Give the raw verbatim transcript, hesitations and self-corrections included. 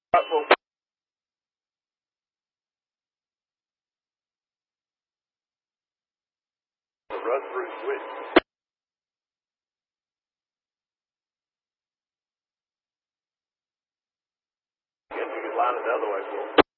Run through switch. Again, you can line it the other way for